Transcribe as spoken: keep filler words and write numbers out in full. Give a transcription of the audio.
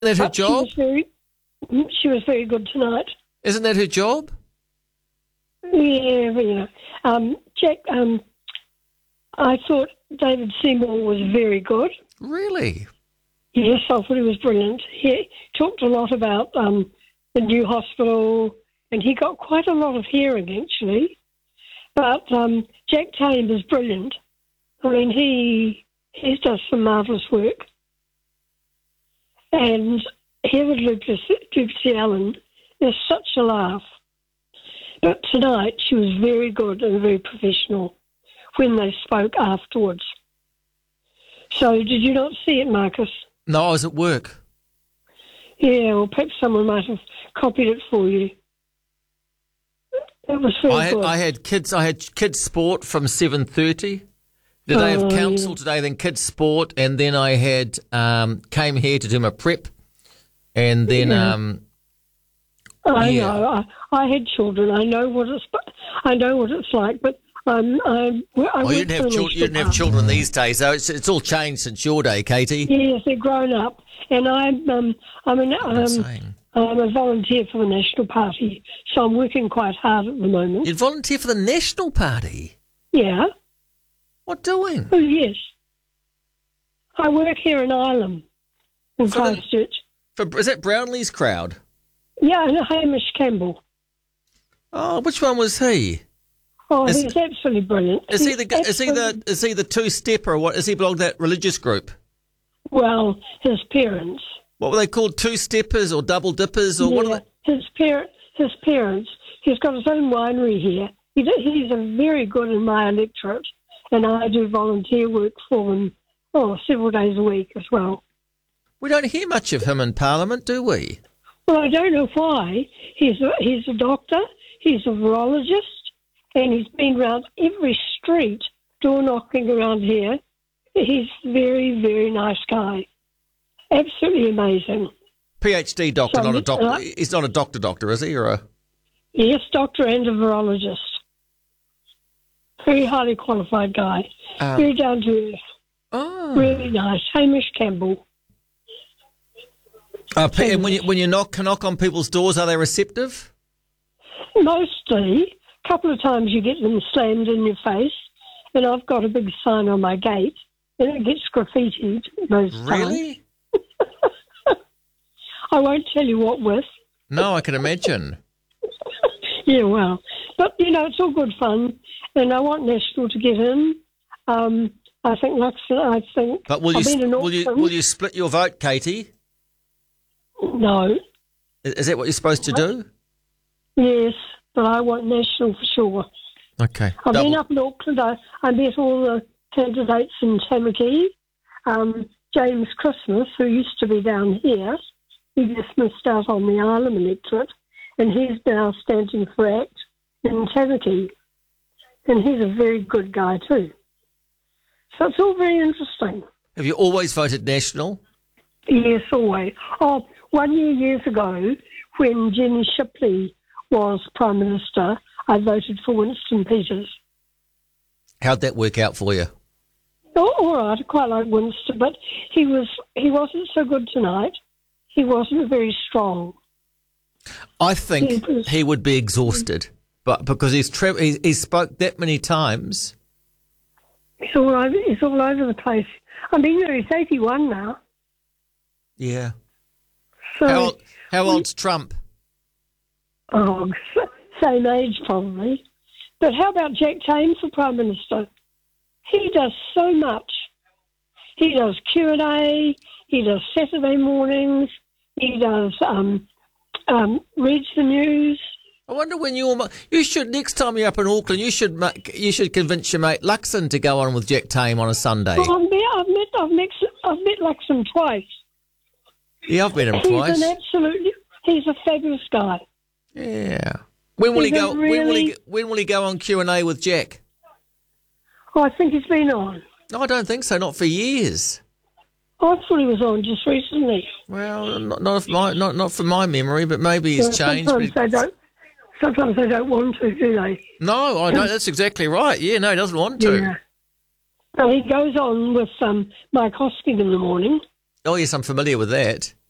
that her But she job? was very, she was very good tonight. Isn't that her job? Yeah, you know. Um, Jack, um, I thought David Seymour was very good. Really? Yes, I thought he was brilliant. He talked a lot about um, the new hospital, and he got quite a lot of hearing, actually. But um, Jack Tame is brilliant. I mean, he he does some marvellous work. And Heather Duplessis Allen is such a laugh. But tonight she was very good and very professional when they spoke afterwards. So did you not see it, Marcus? No, I was at work. Yeah, well, perhaps someone might have copied it for you. It was very I had, good. I had kids. I had kids sport from seven thirty. The day Oh, of council yeah. today, then kids sport, and then I had um, came here to do my prep, and then Yeah. um, I yeah. know. I, I had children. I know what it's. I know what it's like. But um, I. I oh, you went didn't to have the children. You didn't have national children these days, though. It's it's all changed since your day, Katie. park. Yes, they're grown up, and I'm. Um, I'm an. I'm Um, saying. I'm a volunteer for the National Party, so I'm working quite hard at the moment. You'd volunteer for the National Party. Yeah. What doing? Oh yes. I work here in Ireland, in For the- Christchurch. For, is that Brownlee's crowd? Yeah, and Hamish Campbell. Oh, which one was he? Oh, Is- he's absolutely brilliant. Is he He's the is he the absolutely- is he the two stepper? Or what is he belong to that religious group? Well, his parents. What were they called? Two steppers or double dippers or what? Yeah, Are they? his parent, his parents. He's got his own winery here. He, he's a very good in my electorate, and I do volunteer work for him. Oh, several days a week as well. We don't hear much of him in Parliament, do we? Well, I don't know why. He's a, he's a doctor. He's a virologist, and he's been around every street, door knocking around here. He's a very, very nice guy. Absolutely amazing. PhD doctor, So not a he- doctor. uh, He's not a doctor, doctor, is he? Or a Yes, doctor and a virologist. Very highly qualified guy. Um, very down to earth. oh. Really nice. Hamish Campbell. Uh, P- and when you when you knock knock on people's doors, are they receptive? Mostly, a couple of times you get them slammed in your face, and I've got a big sign on my gate, and it gets graffitied most times. Really? I won't tell you what with. No, I can imagine. Yeah, well, but you know, it's all good fun, and I want National to get in. Um, I think Luxon, I think. But will you I've been in will you Auckland. will you split your vote, Katie? No. Is is that what you're supposed to do? Yes, but I want National for sure. Okay. I've Double- been up in Auckland. I, I met all the candidates in Tamaki. Um, James Christmas, who used to be down here, he just missed out on the Ireland electorate, and he's now standing for ACT in Tamaki. And he's a very good guy too. So it's all very interesting. Have you always voted National? Yes, always. Oh, one year, years ago, when Jenny Shipley was Prime Minister, I voted for Winston Peters. How'd that work out for you? Oh, all right, I quite like Winston, but he was he wasn't so good tonight. He wasn't very strong. I think He was- he would be exhausted, but because he's tra- he, he spoke that many times. He's all over. He's all over the place. I mean, you know, he's eighty-one now. Yeah. So, How old, how old's Trump? oh, same age probably. But how about Jack Tame for Prime Minister? He does so much. He does Q and A. He does Saturday mornings. He does um, um, reads the news. I wonder when you're. You should next time you're up in Auckland. You should make, you should convince your mate Luxon to go on with Jack Tame on a Sunday. Well, I've met, I've met, I've met, I've met Luxon twice. Yeah, I've met him He's twice. an absolutely, he's a fabulous guy. Yeah. When will he He's a go? When will he? really- When will he go on Q and A with Jack? Oh, I think he's been on. No, I don't think so. Not for years. Oh, I thought he was on just recently. Well, not not, of my, not not from my memory, but maybe he's Yeah, changed. Sometimes but- they don't. Sometimes they don't want to, do they? No, I know that's exactly right. Yeah, no, he doesn't want to. Yeah. So he goes on with um, Mike Hosking in the morning. Oh yes, I'm familiar with that.